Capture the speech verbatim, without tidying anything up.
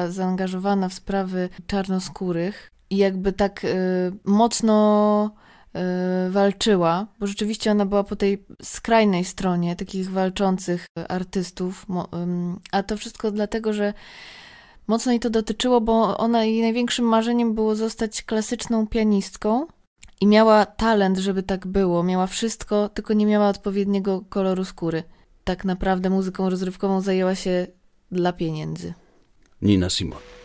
była zaangażowana w sprawy czarnoskórych i jakby tak y, mocno y, walczyła, bo rzeczywiście ona była po tej skrajnej stronie takich walczących artystów, mo, y, a to wszystko dlatego, że mocno jej to dotyczyło, bo ona, jej największym marzeniem było zostać klasyczną pianistką i miała talent, żeby tak było. Miała wszystko, tylko nie miała odpowiedniego koloru skóry. Tak naprawdę muzyką rozrywkową zajęła się dla pieniędzy. Nina Simone.